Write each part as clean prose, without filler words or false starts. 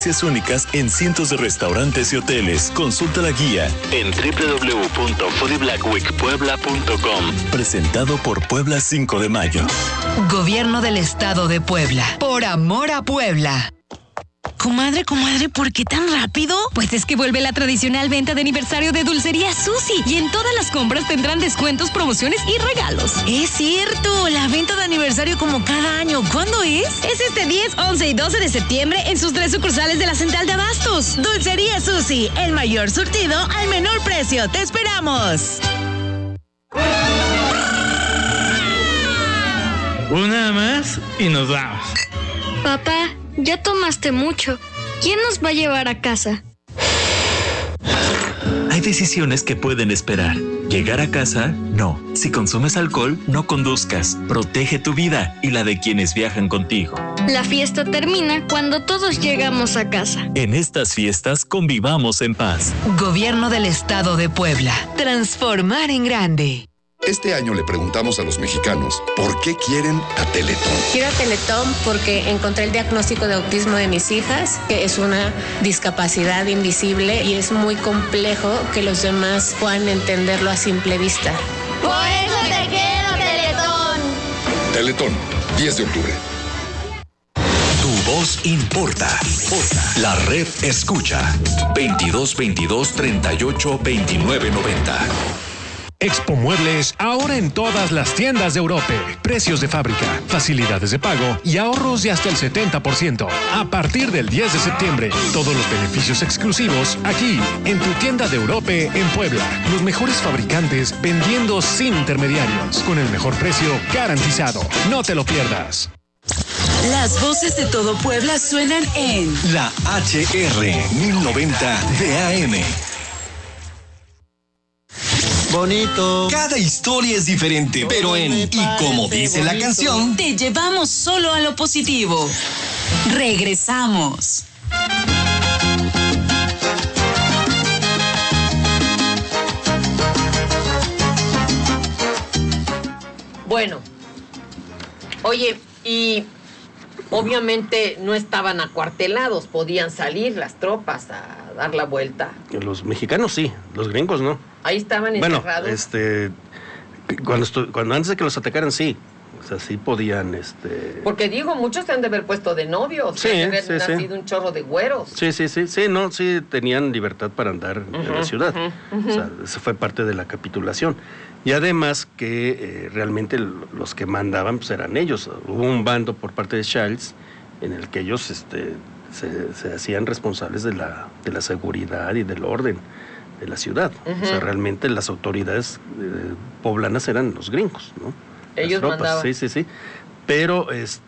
únicas en cientos de restaurantes y hoteles. Consulta la guía en www.foodieblackweekpuebla.com. Presentado por Puebla 5 de Mayo. Gobierno del Estado de Puebla. Por amor a Puebla. Comadre, ¿por qué tan rápido? Pues es que vuelve la tradicional venta de aniversario de Dulcería Susi y en todas las compras tendrán descuentos, promociones y regalos. Es cierto, la venta de aniversario como cada año. ¿Cuándo es? Es este 10, 11 y 12 de septiembre en sus 3 sucursales de la Central de Abastos. Dulcería Susi, el mayor surtido al menor precio. ¡Te esperamos! Una más y nos vamos. Papá, ya tomaste mucho. ¿Quién nos va a llevar a casa? Hay decisiones que pueden esperar. Llegar a casa, no. Si consumes alcohol, no conduzcas. Protege tu vida y la de quienes viajan contigo. La fiesta termina cuando todos llegamos a casa. En estas fiestas convivamos en paz. Gobierno del Estado de Puebla. Transformar en grande. Este año le preguntamos a los mexicanos ¿por qué quieren a Teletón? Quiero a Teletón porque encontré el diagnóstico de autismo de mis hijas, que es una discapacidad invisible y es muy complejo que los demás puedan entenderlo a simple vista. Por eso te quiero, Teletón. Teletón, 10 de octubre. Tu voz importa. La red escucha. 2222-382990. Expo Muebles, ahora en todas las tiendas de Europe. Precios de fábrica, facilidades de pago y ahorros de hasta el 70%. A partir del 10 de septiembre, todos los beneficios exclusivos aquí, en tu tienda de Europe en Puebla. Los mejores fabricantes vendiendo sin intermediarios, con el mejor precio garantizado. No te lo pierdas. Las voces de todo Puebla suenan en La HR 1090 de AM. Bonito. Cada historia es diferente, pero y como dice la canción, te llevamos solo a lo positivo. Regresamos. Bueno, oye, y obviamente no estaban acuartelados, podían salir las tropas a dar la vuelta. Los mexicanos sí, los gringos no. Ahí estaban encerrados. Cuando antes de que los atacaran sí, o sea, sí podían, Porque digo, muchos se han de haber puesto de novios, sí, de haber nacido sí. un chorro de güeros. Sí, tenían libertad para andar en la ciudad. O sea, eso fue parte de la capitulación. Y además que realmente los que mandaban pues eran ellos. Hubo un bando por parte de Charles en el que ellos se hacían responsables de la seguridad y del orden de la ciudad. O sea, realmente las autoridades poblanas eran los gringos, ¿no? Ellos mandaban. Sí. Pero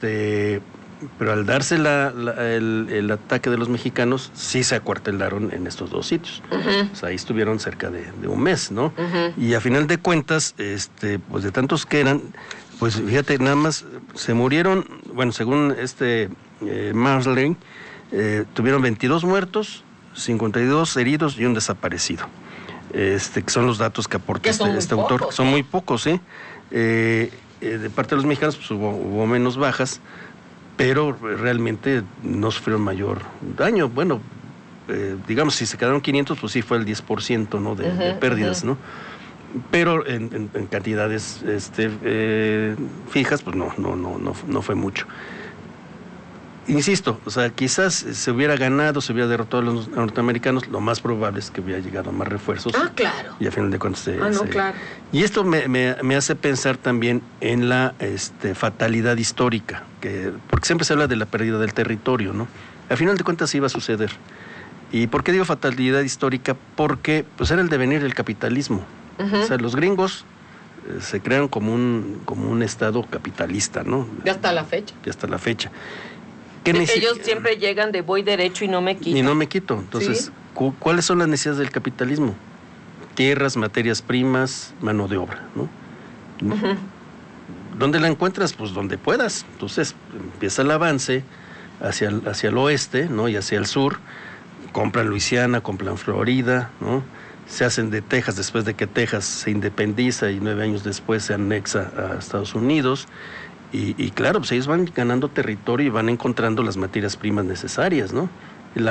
al darse el ataque de los mexicanos, sí se acuartelaron en estos dos sitios. O sea, ahí estuvieron cerca de un mes, ¿no? Y a final de cuentas, pues de tantos que eran, pues fíjate, nada más se murieron, bueno, según Marsley, tuvieron 22 muertos, 52 heridos y un desaparecido. Que son los datos que aporta este autor. Pocos, son muy pocos, ¿sí? De parte de los mexicanos pues hubo menos bajas, pero realmente no sufrieron mayor daño. Bueno, digamos, si se quedaron 500, pues sí fue el 10%, ¿no? de pérdidas, ¿no? Pero en cantidades fijas, pues no fue mucho. Insisto, o sea, quizás se hubiera ganado, se hubiera derrotado a los norteamericanos, lo más probable es que hubiera llegado más refuerzos. Claro. Y a final de cuentas claro. Y esto me hace pensar también en la fatalidad histórica, porque siempre se habla de la pérdida del territorio, ¿no? A final de cuentas iba a suceder. ¿Y por qué digo fatalidad histórica? Porque pues era el devenir del capitalismo. O sea, los gringos se crearon como un estado capitalista, ¿no? Y hasta la fecha. Ellos siempre llegan de voy derecho y no me quito. Entonces, ¿sí? ¿Cuáles son las necesidades del capitalismo? Tierras, materias primas, mano de obra, ¿no? ¿Dónde la encuentras? Pues donde puedas. Entonces, empieza el avance hacia el oeste, ¿no? Y hacia el sur. Compran Luisiana, compran Florida, ¿no? Se hacen de Texas después de que Texas se independiza y 9 años después se anexa a Estados Unidos. Y claro, pues ellos van ganando territorio y van encontrando las materias primas necesarias, ¿no?